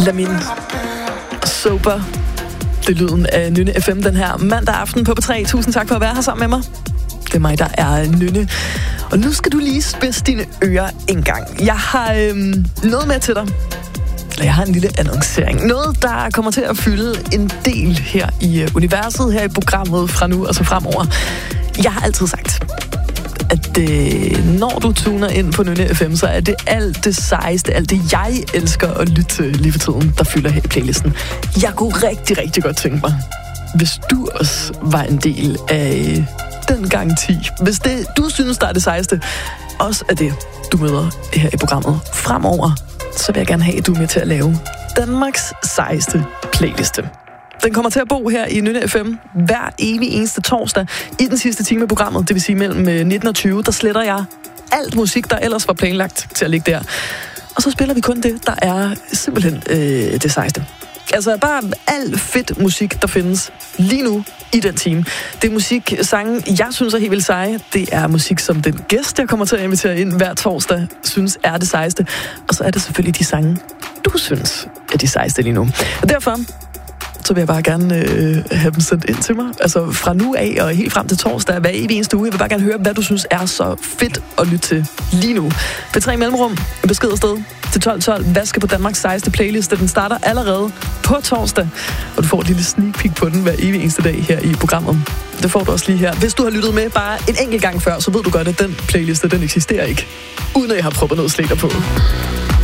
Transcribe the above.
Lamin. Sober. Det er lyden af Nynne FM den her mandag aften på P3. Tusind tak for at være her sammen med mig. Det er mig, der er Nynne. Og nu skal du lige spidse dine ører en gang. Jeg har noget med til dig. Jeg har en lille annoncering. Noget, der kommer til at fylde en del her i universet, her i programmet fra nu og så fremover. Jeg har altid sagt, at når du tuner ind på Nynne FM, så er det alt det sejeste, alt det jeg elsker at lytte til lige for tiden, der fylder her i playlisten. Jeg kunne rigtig, rigtig godt tænke mig, hvis du også var en del af den garanti. Hvis det, du synes, der er det sejeste, også er det, du møder her i programmet fremover, så vil jeg gerne have, at du er med til at lave Danmarks sejeste playliste. Den kommer til at bo her i Nynne FM hver evig eneste torsdag i den sidste time af programmet, det vil sige mellem 19 og 20. Der sletter jeg alt musik, der ellers var planlagt til at ligge der. Og så spiller vi kun det, der er simpelthen det sejeste. Altså bare al fedt musik, der findes lige nu i den time. Det er musik, sange, jeg synes er helt vildt seje. Det er musik, som den gæst, jeg kommer til at invitere ind hver torsdag, synes er det sejeste. Og så er det selvfølgelig de sange, du synes er de sejeste lige nu. Og derfor så vil jeg bare gerne have dem sendt ind til mig. Altså fra nu af og helt frem til torsdag, hver evig eneste uge. Jeg vil bare gerne høre, hvad du synes er så fedt at lytte til lige nu. P3 Mellemrum, en besked afsted til 12.12. Hvad skal på Danmarks sejeste playliste? Den starter allerede på torsdag, og du får et lille sneak peek på den hver evig eneste dag her i programmet. Det får du også lige her. Hvis du har lyttet med bare en enkelt gang før, så ved du godt, at den playliste, den eksisterer ikke, uden at jeg har proppet noget slætter på.